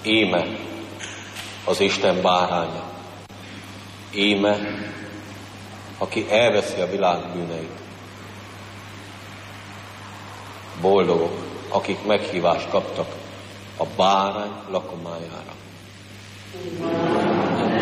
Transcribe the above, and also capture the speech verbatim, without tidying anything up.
Íme az Isten báránya. Íme, aki elveszi a világ bűneit. Boldogok, akik meghívást kaptak a bárány lakomájára.